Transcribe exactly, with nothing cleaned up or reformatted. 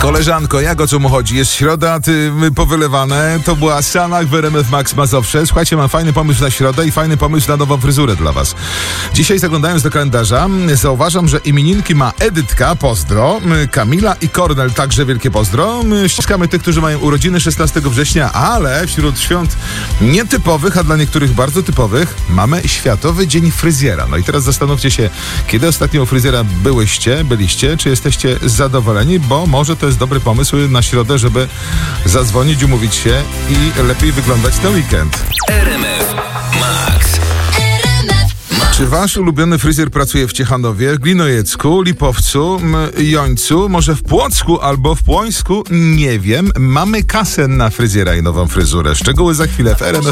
Koleżanko, jak o co mu chodzi? Jest środa, ty powylewane. To była Sanach w R M F Max Mazowsze. Słuchajcie, mam fajny pomysł na środę i fajny pomysł na nową fryzurę dla was. Dzisiaj, zaglądając do kalendarza, zauważam, że imieninki ma Edytka, pozdro, Kamila i Kornel, także wielkie pozdro. Ściskamy tych, którzy mają urodziny szesnastego września, ale wśród świąt nietypowych, a dla niektórych bardzo typowych, mamy Światowy Dzień Fryzjera. No i teraz zastanówcie się, kiedy ostatnio u fryzjera byłyście, byliście, czy jesteście zadowoleni, bo może to jest dobry pomysł na środę, żeby zadzwonić, umówić się i lepiej wyglądać na weekend. R M F Max. Czy wasz ulubiony fryzjer pracuje w Ciechanowie, Glinojecku, Lipowcu, Jońcu, może w Płocku albo w Płońsku? Nie wiem. Mamy kasę na fryzjera i nową fryzurę. Szczegóły za chwilę w R M F.